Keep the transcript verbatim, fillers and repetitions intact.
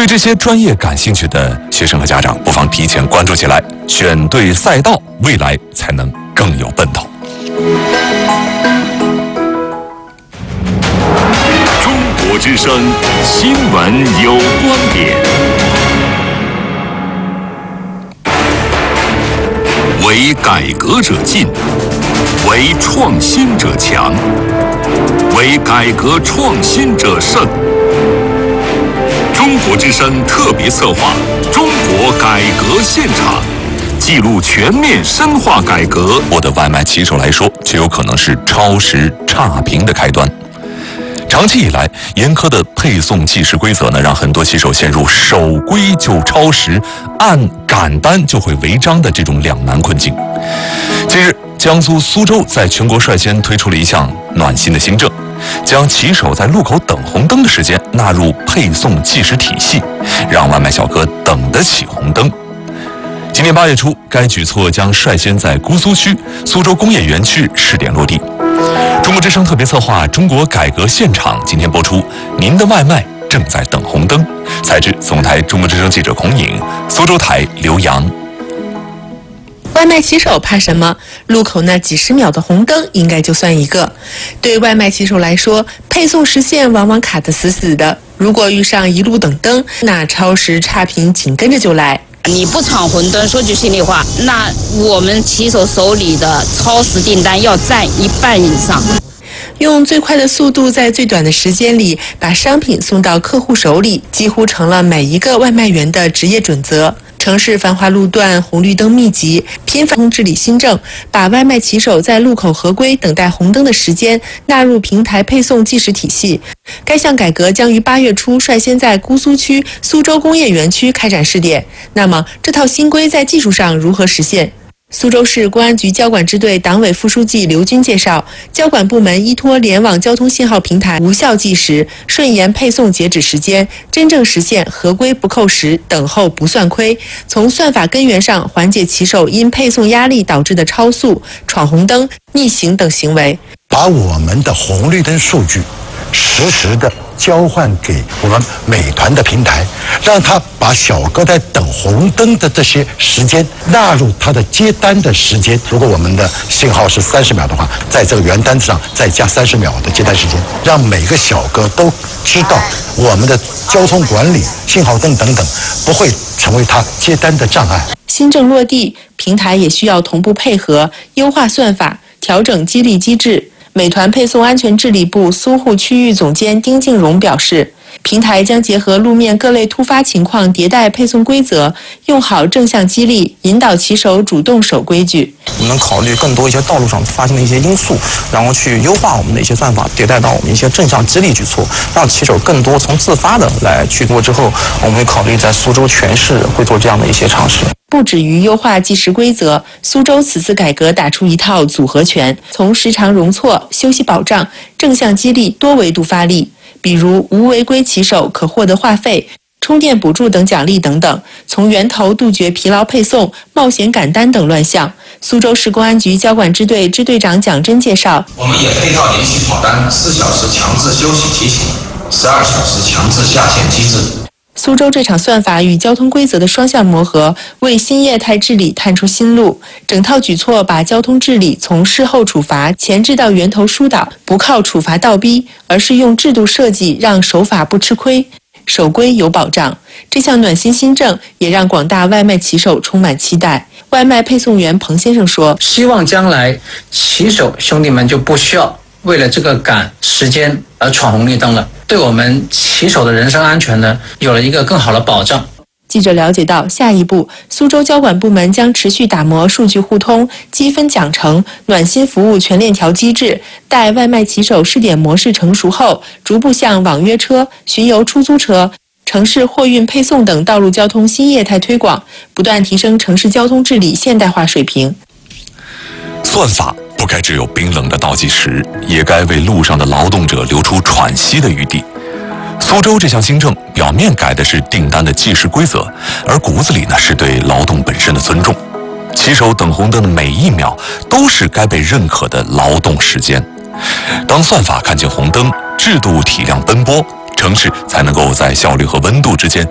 对这些专业感兴趣的学生和家长，不妨提前关注起来，选对赛道，未来才能更有奔头。 中国之声新闻有观点，为改革者进，为创新者强，为改革创新者胜。中国之声特别策划《中国改革现场》，记录全面深化改革。 我的外卖骑手来说，就有可能是超时差评的开端。长期以来，严苛的配送计时规则呢，让很多骑手陷入守规就超时，按赶单就会违章的这种两难困境。近日，江苏苏州在全国率先推出了一项暖心的新政，将骑手在路口等红灯的时间纳入配送计时体系，让外卖小哥等得起红灯。今年八月初，该举措将率先在姑苏区苏州工业园区试点落地。中国之声特别策划《中国改革现场》今天播出，您的外卖正在等红灯。采制总台中国之声记者孔颖，苏州台刘洋。 外卖骑手怕什么？路口那几十秒的红灯应该就算一个。对外卖骑手来说，配送时限往往卡得死死的，如果遇上一路等灯，那超时差评紧跟着就来。 你不闯红灯，说句心里话，那我们骑手手里的超时订单要占一半以上。 用最快的速度，在最短的时间里把商品送到客户手里，几乎成了每一个外卖员的职业准则。城市繁华路段，红绿灯密集，频繁治理新政，把外卖骑手在路口合规等待红灯的时间纳入平台配送计时体系。该项改革将于八月初率先在姑苏区苏州工业园区开展试点。那么，这套新规在技术上如何实现？苏州市公安局交管支队党委副书记刘军介绍，交管部门依托联网交通信号平台无效计时，顺延配送截止时间，真正实现合规不扣时，等候不算亏，从算法根源上缓解骑手因配送压力导致的超速、闯红灯、逆行等行为。 把我们的红绿灯数据实时的交换给我们美团的平台，让他把小哥在等红灯的这些时间纳入他的接单的时间。如果我们的信号是三十秒的话，在这个原单子上再加三十秒的接单时间，让每个小哥都知道我们的交通管理、信号灯等等不会成为他接单的障碍。 新政落地，平台也需要同步配合，优化算法，调整激励机制。美团配送安全治理部苏沪区域总监丁敬荣表示，平台将结合路面各类突发情况迭代配送规则，用好正向激励，引导骑手主动守规矩。 我们考虑更多一些道路上发生的一些因素，然后去优化我们的一些算法，迭代到我们一些正向激励举措，让骑手更多从自发的来去做。之后，我们会考虑在苏州全市会做这样的一些尝试。 不止于优化计时规则，苏州此次改革打出一套组合拳，从时长容错、休息保障、正向激励多维度发力，比如无违规骑手可获得话费、充电补助等奖励等等，从源头杜绝疲劳配送、冒险赶单等乱象。苏州市公安局交管支队支队长蒋真介绍， 我们也配套连续跑单、四小时强制休息提醒、十二小时强制下线机制。 苏州这场算法与交通规则的双向磨合，为新业态治理探出新路。整套举措把交通治理从事后处罚前置到源头疏导，不靠处罚倒逼，而是用制度设计让守法不吃亏，守规有保障。这项暖心新政也让广大外卖骑手充满期待。外卖配送员彭先生说， 希望将来骑手兄弟们就不需要为了这个赶时间而闯红绿灯了，对我们骑手的人身安全呢，有了一个更好的保障。 记者了解到，下一步苏州交管部门将持续打磨数据互通、积分奖惩、暖心服务全链条机制，待外卖骑手试点模式成熟后，逐步向网约车、巡游出租车、城市货运配送等道路交通新业态推广，不断提升城市交通治理现代化水平。 算法不该只有冰冷的倒计时，也该为路上的劳动者留出喘息的余地。苏州这项新政表面改的是订单的计时规则，而骨子里呢是对劳动本身的尊重。骑手等红灯的每一秒都是该被认可的劳动时间。当算法看见红灯，制度体谅奔波，城市才能够在效率和温度之间